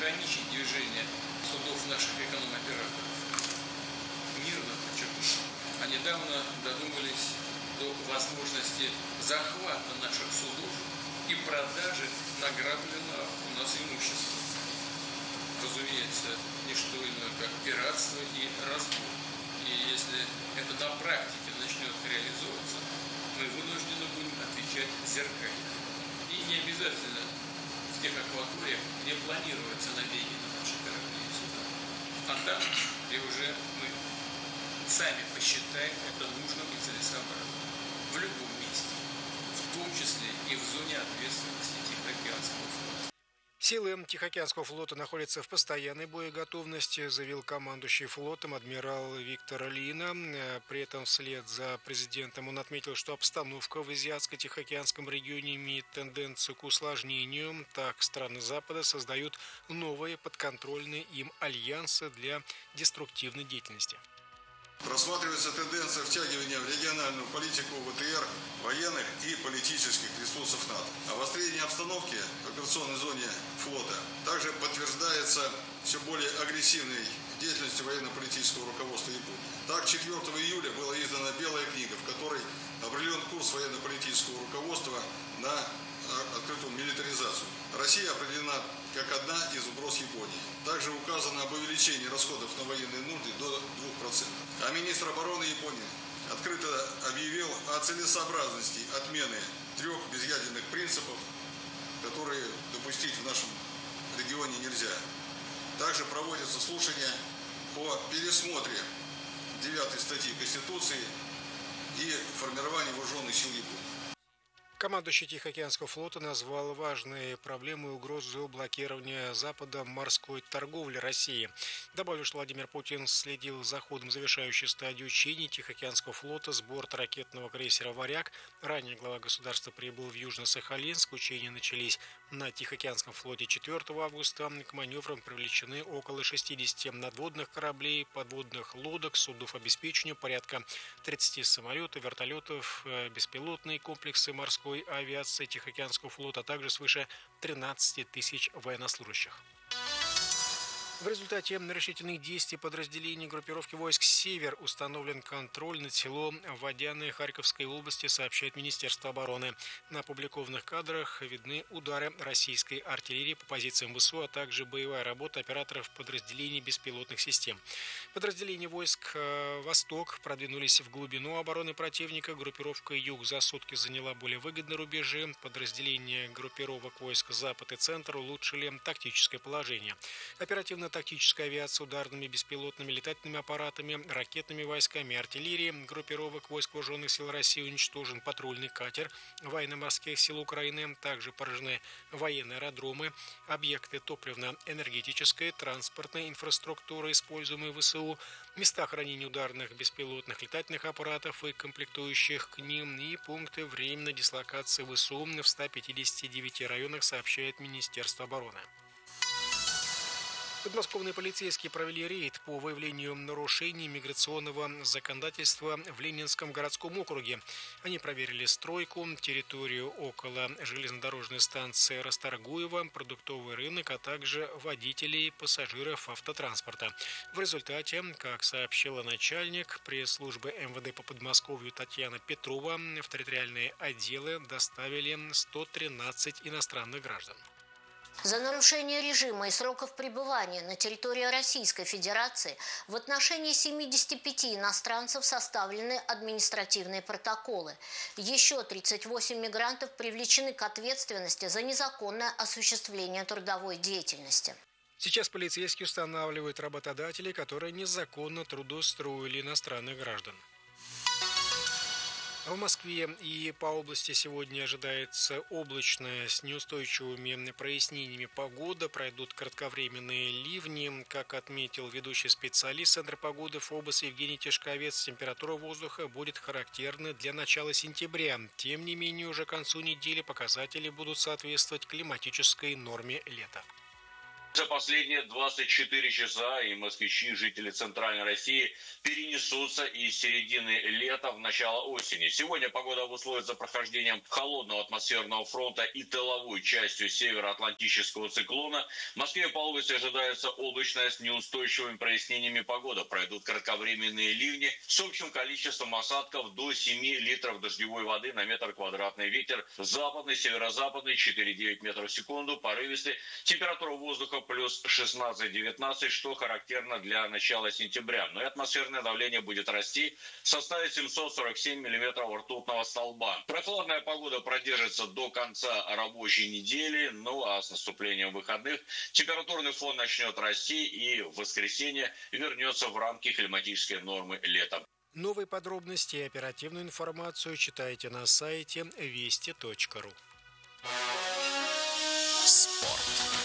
ограничить движение судов наших эконом-операторов. Мирно, подчеркну. А недавно додумались до возможности захвата наших судов и продажи награбленного у нас имущества. Разумеется, не что иное, как пиратство и разбой. И если это на практике начнет реализовываться, мы вынуждены будем отвечать зеркально. И не обязательно в тех акваториях, где планируются набеги на наши корабли и суда. А там, где уже мы сами посчитаем это нужным и целесообразным. В любом месте, в том числе и в зоне ответственности Тихоокеанского флота. Силы Тихоокеанского флота находятся в постоянной боеготовности, заявил командующий флотом адмирал Виктор Лина. При этом вслед за президентом он отметил, что обстановка в Азиатско-Тихоокеанском регионе имеет тенденцию к усложнению. Так, страны Запада создают новые подконтрольные им альянсы для деструктивной деятельности. Просматривается тенденция втягивания в региональную политику ВТР, военных и политических ресурсов НАТО. Обострение обстановки в операционной зоне флота также подтверждается все более агрессивной деятельностью военно-политического руководства Японии. Так, 4 июля была издана Белая книга, в которой определен курс военно-политического руководства на открытую милитаризацию. Россия определена как одна из угроз Японии. Также указано об увеличении расходов на военные нужды до 2%. А министр обороны Японии открыто объявил о целесообразности отмены 3 безъядерных принципов, которые допустить в нашем регионе нельзя. Также проводятся слушания о пересмотре 9 статьи Конституции и формировании вооруженных сил Японии. Командующий Тихоокеанского флота назвал важные проблемы и угрозу блокирования Запада морской торговли России. Добавлю, что Владимир Путин следил за ходом завершающей стадии учений Тихоокеанского флота с борта ракетного крейсера «Варяг». Ранее глава государства прибыл в Южно-Сахалинск. Учения начались на Тихоокеанском флоте 4 августа. К маневрам привлечены около 60 надводных кораблей, подводных лодок, судов обеспечения, порядка 30 самолетов, вертолетов, беспилотные комплексы морской авиации Тихоокеанского флота, а также свыше 13 тысяч военнослужащих. В результате решительных действий подразделений группировки войск «Север» установлен контроль над селом Водяное Харьковской области, сообщает Министерство обороны. На опубликованных кадрах видны удары российской артиллерии по позициям ВСУ, а также боевая работа операторов подразделений беспилотных систем. Подразделения войск «Восток» продвинулись в глубину обороны противника. Группировка «Юг» за сутки заняла более выгодные рубежи. Подразделения группировок войск «Запад» и «Центр» улучшили тактическое положение. Оперативно-тактическая авиация ударными беспилотными летательными аппаратами, ракетными войсками, артиллерией группировок войск вооруженных сил России уничтожен патрульный катер военно-морских сил Украины. Также поражены военные аэродромы, объекты топливно-энергетической, транспортной инфраструктуры, используемые в ВСУ, места хранения ударных беспилотных летательных аппаратов и комплектующих к ним и пункты временной дислокации ВСУ в 159 районах, сообщает Министерство обороны. Подмосковные полицейские провели рейд по выявлению нарушений миграционного законодательства в Ленинском городском округе. Они проверили стройку, территорию около железнодорожной станции Расторгуева, продуктовый рынок, а также водителей и пассажиров автотранспорта. В результате, как сообщила начальник пресс-службы МВД по Подмосковью Татьяна Петрова, в территориальные отделы доставили 113 иностранных граждан. За нарушение режима и сроков пребывания на территории Российской Федерации в отношении 75 иностранцев составлены административные протоколы. Еще 38 мигрантов привлечены к ответственности за незаконное осуществление трудовой деятельности. Сейчас полицейские устанавливают работодателей, которые незаконно трудоустроили иностранных граждан. В Москве и по области сегодня ожидается облачная с неустойчивыми прояснениями погода. Пройдут кратковременные ливни. Как отметил ведущий специалист Центра погоды ФОБОС Евгений Тишковец, температура воздуха будет характерна для начала сентября. Тем не менее, уже к концу недели показатели будут соответствовать климатической норме лета. за последние 24 часа, и москвичи, и жители Центральной России перенесутся из середины лета в начало осени. Сегодня погода обусловится прохождением холодного атмосферного фронта и тыловой частью североатлантического циклона. В Москве по области ожидается облачная с неустойчивыми прояснениями погода. Пройдут кратковременные ливни с общим количеством осадков до 7 литров дождевой воды на метр квадратный. Ветер западный, северо-западный 4,9 метров в секунду, порывистый. Температура воздуха плюс 16-19, что характерно для начала сентября. Но и атмосферное давление будет расти, составит 747 миллиметров ртутного столба. Прохладная погода продержится до конца рабочей недели, ну а с наступлением выходных температурный фон начнет расти и в воскресенье вернется в рамки климатической нормы лета. Новые подробности и оперативную информацию читайте на сайте вести.ру. Спорт.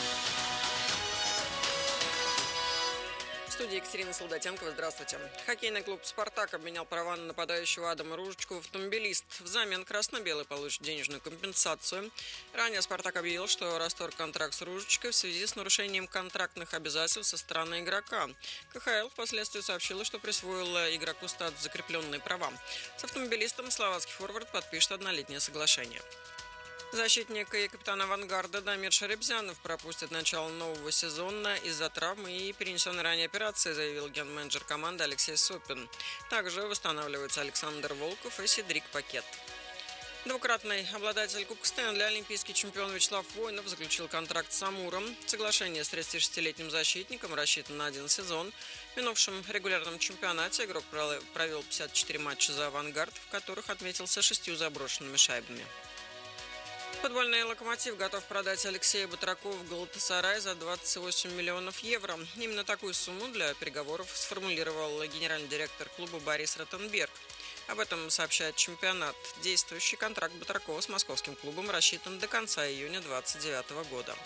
В студии Екатерина Солдатенкова. Здравствуйте. Хоккейный клуб «Спартак» обменял права на нападающего Адама Ружичку в автомобилист. Взамен красно-белый получит денежную компенсацию. Ранее «Спартак» объявил, что расторг контракт с Ружичкой в связи с нарушением контрактных обязательств со стороны игрока. КХЛ впоследствии сообщила, что присвоила игроку статус закрепленные права. С автомобилистом словацкий форвард подпишет однолетнее соглашение. Защитник и капитан «Авангарда» Дамир Шарибзянов пропустит начало нового сезона из-за травмы и перенесенной ранее операции, заявил ген-менеджер команды Алексей Сопин. Также восстанавливаются Александр Волков и Седрик Пакет. Двукратный обладатель Кубка Стэнли, олимпийский чемпион Вячеслав Воинов заключил контракт с «Амуром». Соглашение с 36-летним защитником рассчитано на один сезон. В минувшем регулярном чемпионате игрок провел 54 матча за «Авангард», в которых отметился 6 заброшенными шайбами. Футбольный «Локомотив» готов продать Алексея Батракова в «Галатасарай» за 28 миллионов евро. Именно такую сумму для переговоров сформулировал генеральный директор клуба Борис Ротенберг. Об этом сообщает «Чемпионат». Действующий контракт Батракова с московским клубом рассчитан до конца июня 2029 года.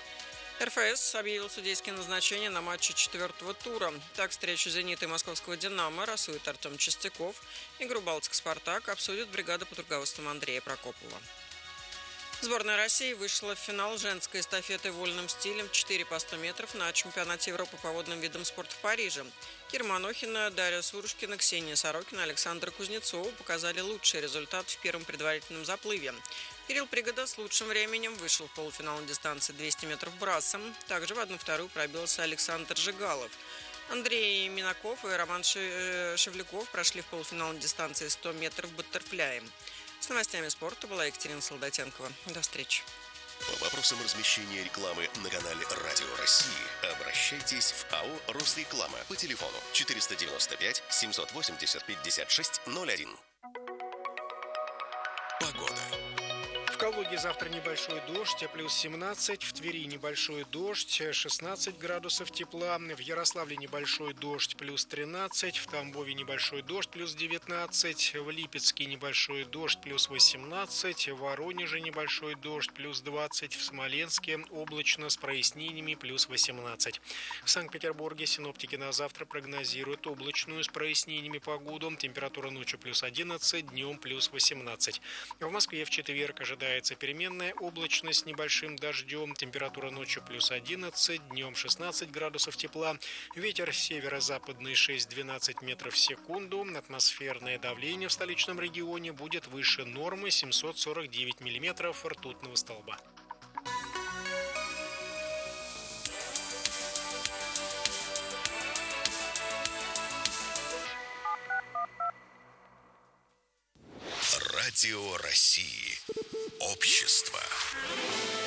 РФС объявил судейские назначения на матче 4-го тура. Так, встречу «Зенита» и московского «Динамо» рассудит Артем Чистяков. Игру «Балтик-Спартак» обсудит бригада под руководством Андрея Прокопова. Сборная России вышла в финал женской эстафеты вольным стилем 4 по 100 метров на чемпионате Европы по водным видам спорта в Париже. Кира Манохина, Дарья Сурушкина, Ксения Сорокина, Александра Кузнецова показали лучший результат в первом предварительном заплыве. Кирилл Пригода с лучшим временем вышел в полуфинал на дистанции 200 метров брасом. Также в 1/2 пробился Александр Жигалов. Андрей Минаков и Роман Шевляков прошли в полуфинал на дистанции 100 метров баттерфляем. С новостями спорта была Екатерина Солдатенкова. До встречи. По вопросам размещения рекламы на канале «Радио России» обращайтесь в АО «Росреклама» по телефону 495 780 5601. Погода. В Калуге завтра небольшой дождь, плюс 17. В Твери небольшой дождь, 16 градусов тепла. В Ярославле небольшой дождь, плюс 13. В Тамбове небольшой дождь, плюс 19. В Липецке небольшой дождь, плюс 18. В Воронеже небольшой дождь, плюс 20. В Смоленске облачно с прояснениями, плюс 18. В Санкт-Петербурге синоптики на завтра прогнозируют облачную с прояснениями погоду. Температура ночью плюс 11, днем плюс 18. В Москве в четверг ожидается переменная облачность с небольшим дождем. Температура ночью плюс 11, днем 16 градусов тепла. Ветер северо-западный 6-12 метров в секунду. Атмосферное давление в столичном регионе будет выше нормы 749 миллиметров ртутного столба. Радио России. Общество.